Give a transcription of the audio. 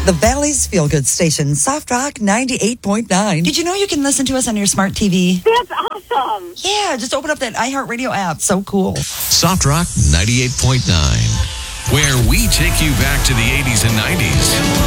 The Valley's Feel Good Station, Soft Rock 98.9. Did you know you can listen to us on your smart TV? That's awesome. Yeah, just open up that iHeartRadio app. So cool. Soft Rock 98.9, where we take you back to the 80s and 90s.